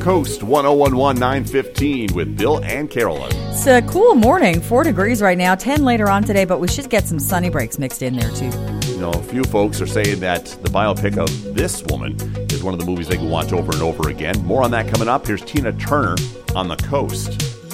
Coast, 1011 915 with Bill and Carolyn. It's a cool morning, 4 degrees right now, 10 later on today, but we should get some sunny breaks mixed in there too. You know, a few folks are saying that the biopic of this woman is one of the movies they can watch over and over again. More on that coming up. Here's Tina Turner on the Coast.